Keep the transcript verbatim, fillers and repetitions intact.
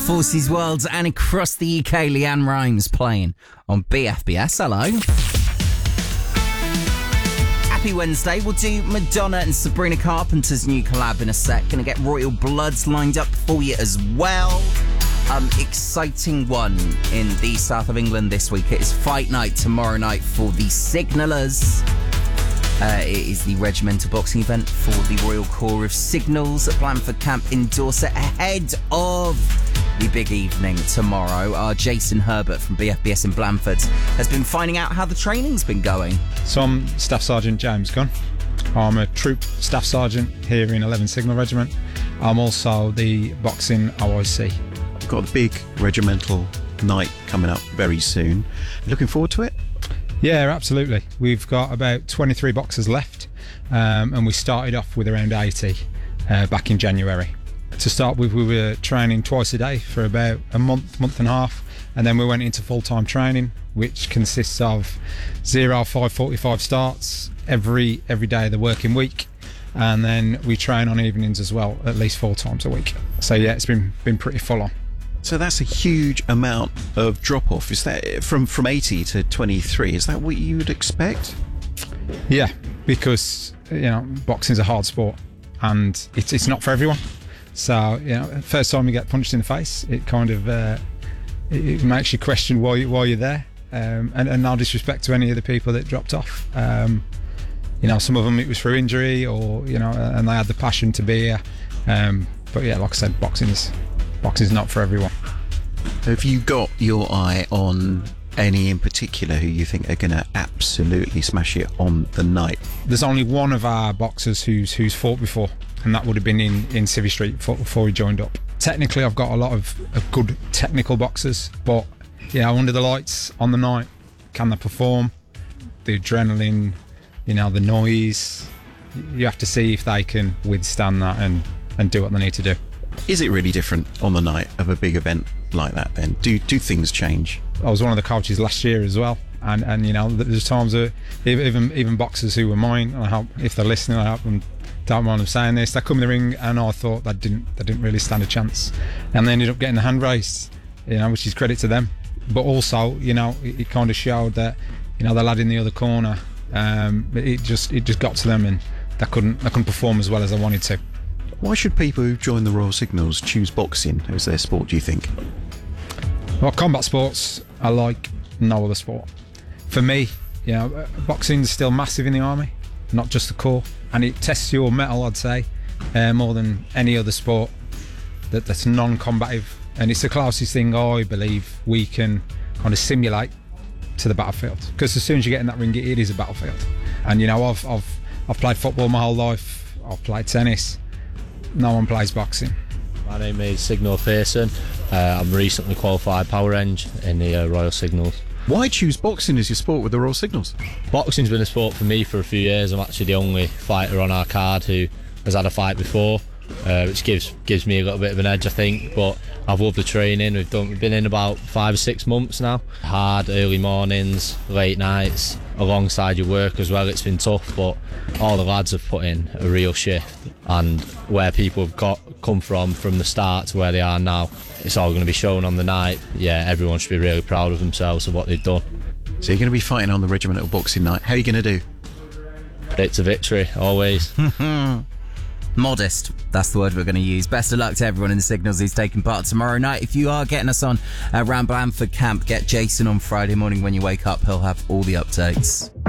Forces World and across the U K, Leanne Rimes playing on B F B S. Hello. Happy Wednesday. We'll do Madonna and Sabrina Carpenter's new collab in a sec. Gonna get Royal Bloods lined up for you as well. Um, exciting one in the south of England this week. It is fight night tomorrow night for the Signallers. Uh, it is the regimental boxing event for the Royal Corps of Signals at Blandford Camp in Dorset ahead of the big evening tomorrow. Our Jason Herbert from B F B S in Blandford has been finding out how the training's been going. So I'm Staff Sergeant James Gunn. I'm a Troop Staff Sergeant here in eleventh Signal Regiment. I'm also the boxing O I C. We've got a big regimental night coming up very soon. Looking forward to it? Yeah, absolutely. We've got about twenty-three boxers left, um, and we started off with around eighty uh, back in January. To start with, we were training twice a day for about a month, month and a half, and then we went into full-time training, which consists of zero five forty-five starts every every day of the working week, and then we train on evenings as well, at least four times a week. So yeah, it's been been pretty full on. So that's a huge amount of drop-off. Is that from, from eighty to twenty-three? Is that what you would expect? Yeah, because you know boxing's a hard sport, and it's it's not for everyone. So you know, first time you get punched in the face, it kind of uh, it, it makes you question why you, why you're there. Um, and, and no disrespect to any of the people that dropped off. Um, you know, some of them it was through injury, or you know, and they had the passion to be here. Um, but yeah, like I said, boxing's boxing's not for everyone. Have you got your eye on any in particular who you think are going to absolutely smash it on the night? There's only one of our boxers who's who's fought before, and that would have been in, in Civvy Street before, before he joined up. Technically, I've got a lot of, of good technical boxers, but yeah, under the lights on the night, can they perform? The adrenaline, you know, the noise. You have to see if they can withstand that and, and do what they need to do. Is it really different on the night of a big event like that then? Do do things change? I was one of the coaches last year as well, and, and you know, there's times that even even boxers who were mine, and I hope if they're listening, I hope them don't mind them saying this, they come in the ring and I thought they didn't they didn't really stand a chance, and they ended up getting the hand raised, you know, which is credit to them. But also, you know, it, it kind of showed that, you know, the lad in the other corner, um, it just it just got to them, and they couldn't they couldn't perform as well as they wanted to. Why should people who join the Royal Signals choose boxing as their sport, do you think? Well, combat sports are like no other sport. For me, you know, boxing's still massive in the army, not just the Corps, and it tests your mettle, I'd say, uh, more than any other sport that, that's non-combative. And it's the closest thing I believe we can kind of simulate to the battlefield. Because as soon as you get in that ring, it, it is a battlefield. And you know, I've I've I've played football my whole life. I've played tennis. No one plays boxing. My name is Signal Pearson. Uh, I'm recently qualified Power Eng in the uh, Royal Signals. Why choose boxing as your sport with the Royal Signals? Boxing's been a sport for me for a few years. I'm actually the only fighter on our card who has had a fight before, uh, which gives gives me a little bit of an edge, I think. But I've loved the training. We've done we've been in about five or six months now. Hard early mornings, late nights, alongside your work as well. It's been tough, but all the lads have put in a real shift. And where people have got come from from the start to where they are now, it's all going to be shown on the night. Yeah, everyone should be really proud of themselves and what they've done. So you're going to be fighting on the regimental boxing night. How are you going to do? It's a victory, always. Modest, that's the word we're going to use. Best of luck to everyone in the Signals who's taking part tomorrow night. If you are getting us on around Blandford Camp, get Jason on Friday morning when you wake up. He'll have all the updates.